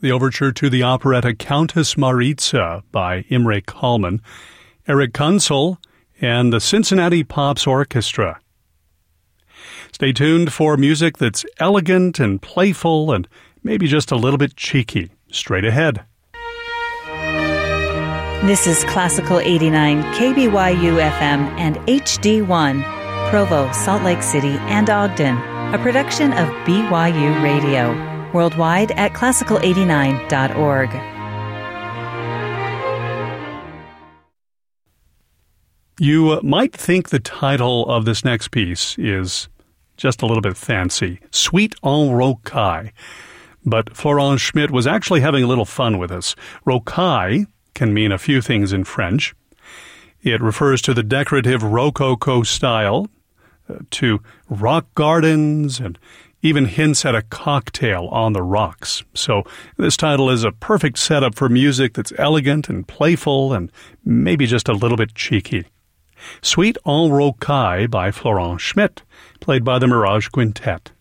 the overture to the operetta Countess Maritza by Imre Kallman, Eric Kunzel, and the Cincinnati Pops Orchestra. Stay tuned for music that's elegant and playful and maybe just a little bit cheeky. Straight ahead. This is Classical 89, KBYU FM and HD1, Provo, Salt Lake City, and Ogden, a production of BYU Radio, worldwide at classical89.org. You might think the title of this next piece is just a little bit fancy, Suite en Rocaille. But Florent Schmitt was actually having a little fun with us. Rocaille can mean a few things in French. It refers to the decorative Rococo style, to rock gardens, and even hints at a cocktail on the rocks. So this title is a perfect setup for music that's elegant and playful and maybe just a little bit cheeky. Suite en Rocaille by Florent Schmitt, played by the Mirage Quintet.